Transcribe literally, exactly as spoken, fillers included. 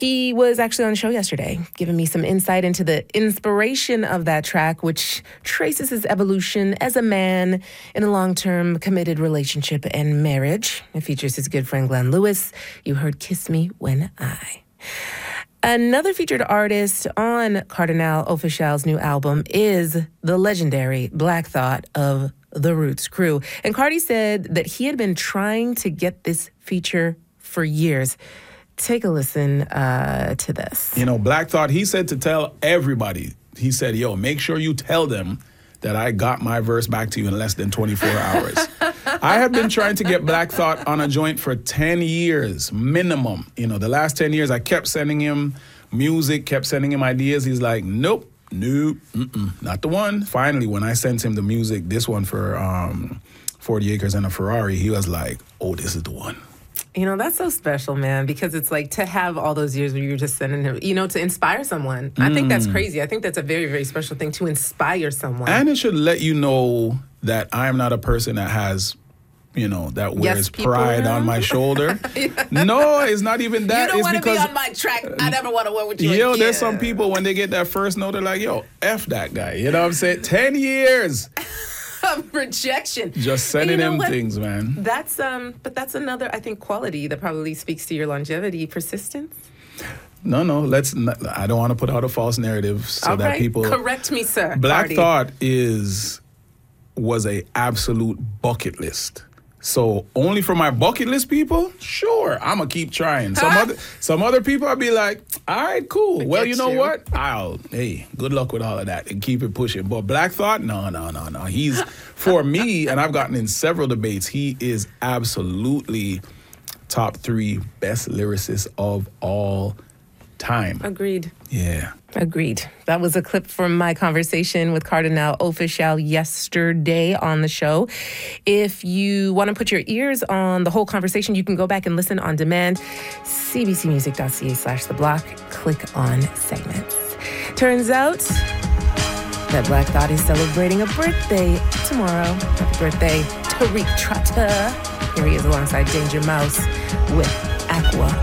He was actually on the show yesterday, giving me some insight into the inspiration of that track, which traces his evolution as a man in a long-term committed relationship and marriage. It features his good friend Glenn Lewis. You heard Kiss Me When I. Another featured artist on Kardinal Offiscial's new album is the legendary Black Thought of The Roots Crew. And Cardi said that he had been trying to get this feature for years. Take a listen uh, to this. You know, Black Thought, he said to tell everybody, he said, yo, make sure you tell them that I got my verse back to you in less than twenty-four hours. I have been trying to get Black Thought on a joint for ten years, minimum. You know, the last ten years, I kept sending him music, kept sending him ideas. He's like, nope, nope, mm-mm, not the one. Finally, when I sent him the music, this one for um, forty acres and a Ferrari, he was like, oh, this is the one. You know, that's so special, man, because it's like to have all those years where you're just sending him, you know, to inspire someone. Mm. I think that's crazy. I think that's a very, very special thing, to inspire someone. And it should let you know that I'm not a person that has, you know, that wears yes, pride on my shoulder. Yeah. No, it's not even that. You don't it's want to because, be on my track. I never want to work with you Yo, again. There's some people, when they get that first note, they're like, yo, F that guy. You know what I'm saying? ten years. Of rejection. Just sending you know them what? things, man. That's um, but that's another, I think, quality that probably speaks to your longevity, persistence. No, no, let's. Not, I don't want to put out a false narrative so All that right. people correct me, sir. Black Party. Thought is was a absolute bucket list. So only for my bucket list people, sure, I'm gonna keep trying. Some other some other people, I'll be like, all right, cool. Forget well, you know you. what? I'll hey, good luck with all of that and keep it pushing. But Black Thought, no, no, no, no. He's for me, and I've gotten in several debates. He is absolutely top three best lyricists of all time. Agreed. Yeah. Agreed. That was a clip from my conversation with Kardinal Offiscial yesterday on the show. If you want to put your ears on the whole conversation, you can go back and listen on demand. cbcmusic.ca slash the block. Click on segments. Turns out that Black Thought is celebrating a birthday tomorrow. Happy birthday, Tariq Trotter. Here he is alongside Danger Mouse with Aqua.